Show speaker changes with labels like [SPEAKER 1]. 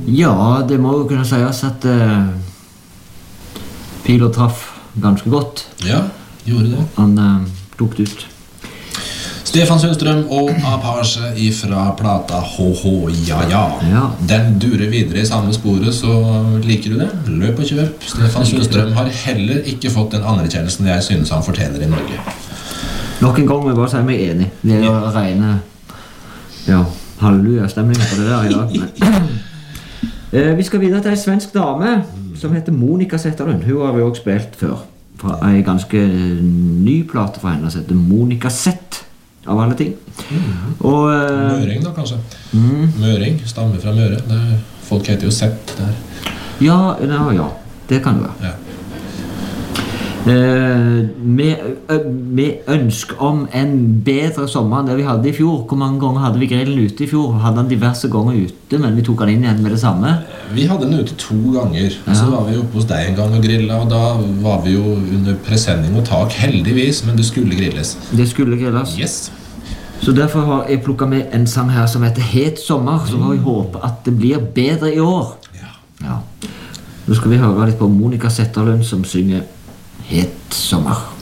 [SPEAKER 1] Ja, det må jo kunne sies at Piler traff ganske godt.
[SPEAKER 2] Ja, gjorde det.
[SPEAKER 1] Han tok det ut.
[SPEAKER 2] Stefan Sundstrøm og Apache ifra plata HH, ja.
[SPEAKER 1] Ja.
[SPEAKER 2] Den durer videre i samme sporet, så liker du det? Løp og kjøp. Stefan Sundstrøm har heller ikke fått den anerkjennelsen jeg synes han fortjener i Norge.
[SPEAKER 1] Nok en gang må jeg bare si meg enig. Det er jo rene halleluja-stemning på det der i dag. Vi skal videre til en svensk dame som heter Monica Zetterlund. Hun har vi også spilt før. Fra en ganske ny plate fra henne som heter Monica Zett, av alle ting. Og,
[SPEAKER 2] Møring da, kanskje. Møring, stammer fra Møre. Folk heter jo Zett der.
[SPEAKER 1] Ja, det kan det være.
[SPEAKER 2] Ja.
[SPEAKER 1] Vi ønsker om en bedre sommer enn det vi hadde i fjor. Hvor mange ganger hadde vi grillen ute i fjor? Hadde den diverse ganger ute, men vi tok den inn igjen med det samme.
[SPEAKER 2] Vi hadde den ute 2 ganger. Så var vi oppe hos deg en gang og grillet, og da var vi jo under presenning og tak, heldigvis, men det skulle grilles.
[SPEAKER 1] Det skulle grilles.
[SPEAKER 2] Yes.
[SPEAKER 1] Så derfor har jeg plukket med en sang her som heter Het sommer, så får vi håpe at det blir bedre i år. Ja. Nå skal vi høre litt på Monica Zetterlund som synger Het sommer.